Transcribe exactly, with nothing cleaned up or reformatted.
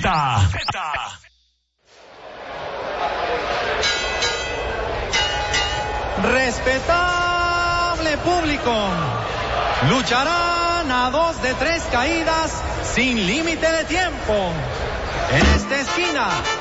Z. Respetable público, lucharán a dos de tres caídas sin límite de tiempo. En esta esquina